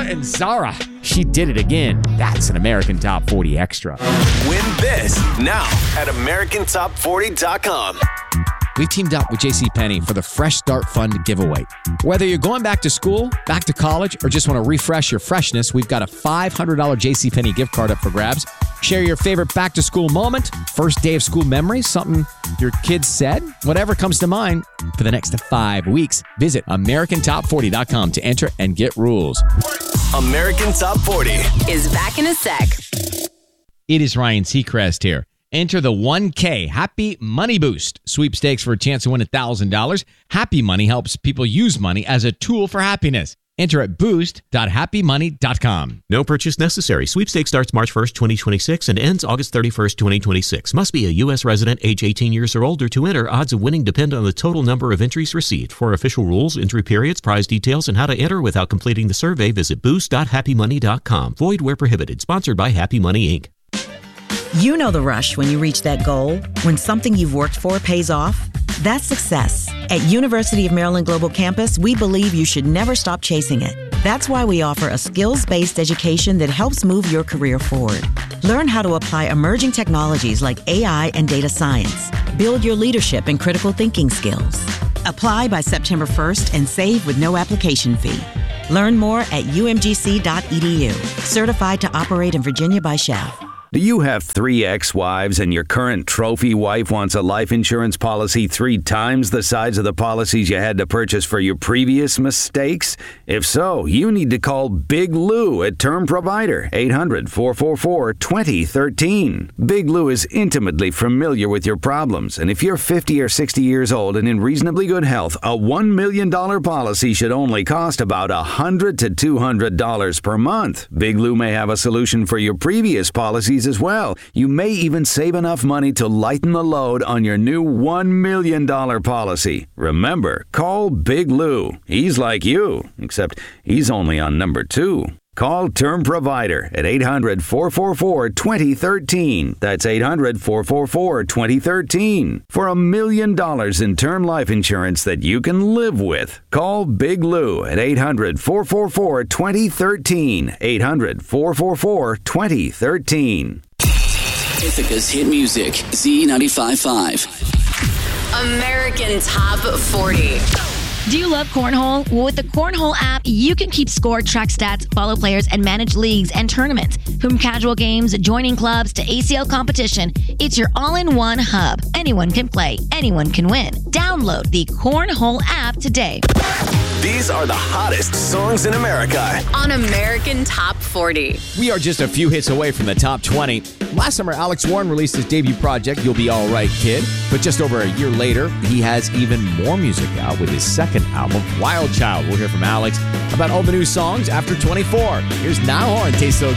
and Zara. She did it again. That's an American Top 40 Extra. Win this now at AmericanTop40.com. We've teamed up with JCPenney for the Fresh Start Fund giveaway. Whether you're going back to school, back to college, or just want to refresh your freshness, we've got a $500 JCPenney gift card up for grabs. Share your favorite back-to-school moment, first day of school memory, something your kids said, whatever comes to mind for the next 5 weeks. Visit AmericanTop40.com to enter and get rules. American Top 40 is back in a sec. It is Ryan Seacrest here. Enter the 1K Happy Money Boost sweepstakes for a chance to win $1,000. Happy Money helps people use money as a tool for happiness. Enter at boost.happymoney.com. No purchase necessary. Sweepstakes starts March 1st, 2026 and ends August 31st, 2026. Must be a U.S. resident age 18 years or older to enter. Odds of winning depend on the total number of entries received. For official rules, entry periods, prize details, and how to enter without completing the survey, visit boost.happymoney.com. Void where prohibited. Sponsored by Happy Money, Inc. You know the rush when you reach that goal, when something you've worked for pays off. That's success. At University of Maryland Global Campus, we believe you should never stop chasing it. That's why we offer a skills-based education that helps move your career forward. Learn how to apply emerging technologies like AI and data science. Build your leadership and critical thinking skills. Apply by September 1st and save with no application fee. Learn more at umgc.edu. Certified to operate in Virginia by Chef. Do you have 3 ex-wives and your current trophy wife wants a life insurance policy 3 times the size of the policies you had to purchase for your previous mistakes? If so, you need to call Big Lou at Term Provider, 800-444-2013. Big Lou is intimately familiar with your problems, and if you're 50 or 60 years old and in reasonably good health, a $1 million policy should only cost about $100 to $200 per month. Big Lou may have a solution for your previous policies as well. You may even save enough money to lighten the load on your new $1 million policy. Remember, call Big Lou. He's like you, except he's only on number 2. Call Term Provider at 800-444-2013. That's 800-444-2013. For $1 million in term life insurance that you can live with. Call Big Lou at 800-444-2013. 800-444-2013. Ithaca's hit music, Z95.5. American Top 40. Do you love cornhole? Well, with the Cornhole app, you can keep score, track stats, follow players, and manage leagues and tournaments. From casual games, joining clubs, to ACL competition, it's your all-in-one hub. Anyone can play. Anyone can win. Download the Cornhole app today. These are the hottest songs in America on American Top 40. We are just a few hits away from the top 20. Last summer, Alex Warren released his debut project, You'll Be All Right, Kid. But just over a year later, he has even more music out with his second album, Wild Child. We'll hear from Alex about all the new songs after 24. Here's Now Horn, Tastes So